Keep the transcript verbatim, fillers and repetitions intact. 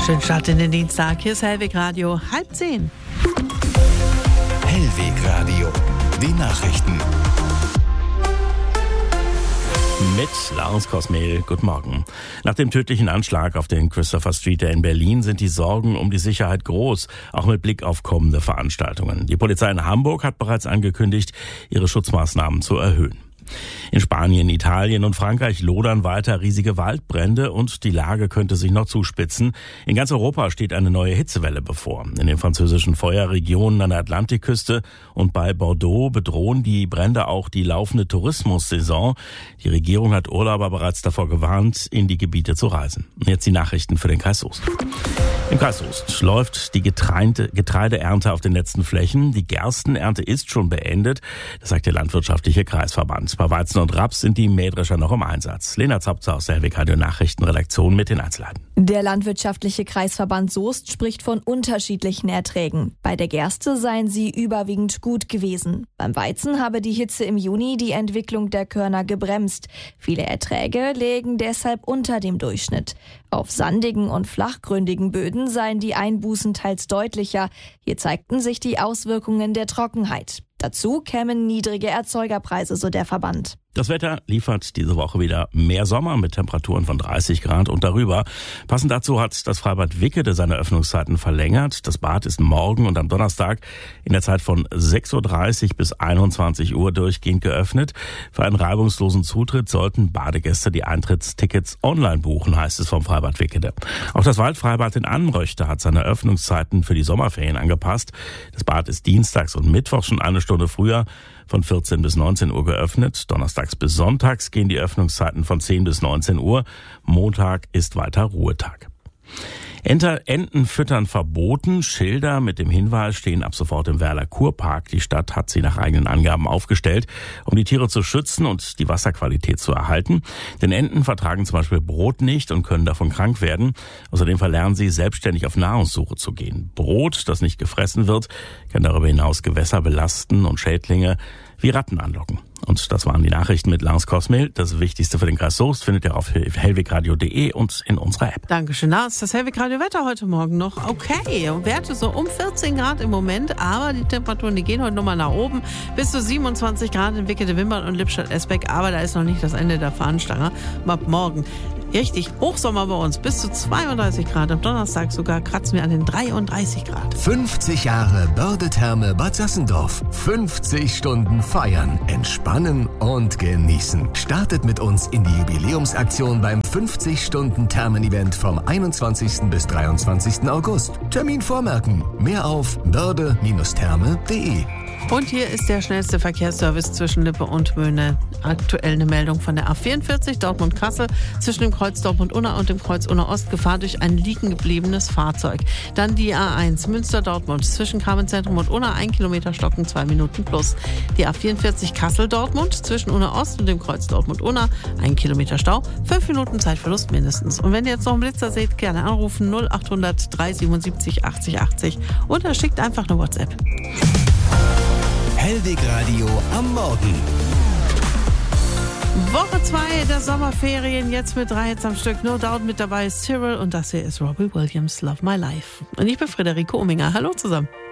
Schönen Start in den Dienstag. Hier ist Hellweg Radio, halb zehn. Hellweg Radio, die Nachrichten. Mit Lars Kosmehl, guten Morgen. Nach dem tödlichen Anschlag auf den Christopher Street in Berlin sind die Sorgen um die Sicherheit groß, auch mit Blick auf kommende Veranstaltungen. Die Polizei in Hamburg hat bereits angekündigt, ihre Schutzmaßnahmen zu erhöhen. In Spanien, Italien und Frankreich lodern weiter riesige Waldbrände und die Lage könnte sich noch zuspitzen. In ganz Europa steht eine neue Hitzewelle bevor. In den französischen Feuerregionen an der Atlantikküste und bei Bordeaux bedrohen die Brände auch die laufende Tourismussaison. Die Regierung hat Urlauber bereits davor gewarnt, in die Gebiete zu reisen. Jetzt die Nachrichten für den Kreis Soest. Im Kreis Soest läuft die Getreide, Getreideernte auf den letzten Flächen. Die Gerstenernte ist schon beendet, das sagt der landwirtschaftliche Kreisverband. Bei Weizen und Raps sind die Mähdrescher noch im Einsatz. Lena Zapzer aus der Hellweg Radio Nachrichtenredaktion mit den Einzelheiten. Der landwirtschaftliche Kreisverband Soest spricht von unterschiedlichen Erträgen. Bei der Gerste seien sie überwiegend gut gewesen. Beim Weizen habe die Hitze im Juni die Entwicklung der Körner gebremst. Viele Erträge lägen deshalb unter dem Durchschnitt. Auf sandigen und flachgründigen Böden seien die Einbußen teils deutlicher. Hier zeigten sich die Auswirkungen der Trockenheit. Dazu kämen niedrige Erzeugerpreise, so der Verband. Das Wetter liefert diese Woche wieder mehr Sommer mit Temperaturen von dreißig Grad und darüber. Passend dazu hat das Freibad Wickede seine Öffnungszeiten verlängert. Das Bad ist morgen und am Donnerstag in der Zeit von sechs Uhr dreißig bis einundzwanzig Uhr durchgehend geöffnet. Für einen reibungslosen Zutritt sollten Badegäste die Eintrittstickets online buchen, heißt es vom Freibad Wickede. Auch das Waldfreibad in Anröchte hat seine Öffnungszeiten für die Sommerferien angepasst. Das Bad ist dienstags und mittwochs schon eine Stunde früher von vierzehn bis neunzehn Uhr geöffnet. Donnerstags bis sonntags gehen die Öffnungszeiten von zehn bis neunzehn Uhr. Montag ist weiter Ruhetag. Enter, Enten füttern verboten. Schilder mit dem Hinweis stehen ab sofort im Werler Kurpark. Die Stadt hat sie nach eigenen Angaben aufgestellt, um die Tiere zu schützen und die Wasserqualität zu erhalten. Denn Enten vertragen zum Beispiel Brot nicht und können davon krank werden. Außerdem verlernen sie, selbstständig auf Nahrungssuche zu gehen. Brot, das nicht gefressen wird, kann darüber hinaus Gewässer belasten und Schädlinge wie Ratten anlocken. Und das waren die Nachrichten mit Lars Kosmehl. Das Wichtigste für den Kreis Soest findet ihr auf hellwegradio punkt de und in unserer App. Dankeschön, Lars. Das Hellweg Radio Wetter heute Morgen noch okay. Werte so um vierzehn Grad im Moment, aber die Temperaturen, die gehen heute nochmal nach oben. Bis zu siebenundzwanzig Grad in Wickede, Wimbern und Lippstadt-Esbeck. Aber da ist noch nicht das Ende der Fahnenstange. Ab morgen richtig Hochsommer bei uns. Bis zu zweiunddreißig Grad. Am Donnerstag sogar kratzen wir an den dreiunddreißig Grad. fünfzig Jahre Börde-Therme Bad Sassendorf. fünfzig Stunden feiern, entspannen und genießen. Startet mit uns in die Jubiläumsaktion beim fünfzig-Stunden-Thermen-Event vom einundzwanzigsten bis dreiundzwanzigsten August. Termin vormerken. Mehr auf börde Bindestrich therme punkt de. Und hier ist der schnellste Verkehrsservice zwischen Lippe und Möhne. Aktuell eine Meldung von der A vierundvierzig Dortmund-Kassel zwischen dem Kreuz Dortmund-Unna und dem Kreuz Unna-Ost, Gefahr durch ein liegen gebliebenes Fahrzeug. Dann die A eins Münster-Dortmund zwischen Kamenz-Zentrum und Unna, ein Kilometer Stocken, zwei Minuten plus. Die A vierundvierzig Kassel-Dortmund zwischen Unna-Ost und dem Kreuz Dortmund-Unna, ein Kilometer Stau, fünf Minuten Zeitverlust mindestens. Und wenn ihr jetzt noch einen Blitzer seht, gerne anrufen null achthundert drei siebenundsiebzig achtzig achtzig oder schickt einfach eine WhatsApp. Hellweg Radio am Morgen. Woche zwei der Sommerferien, jetzt mit drei Hits am Stück. No Doubt mit dabei ist Cyril und das hier ist Robbie Williams, Love My Life. Und ich bin Friederike Ominger. Hallo zusammen.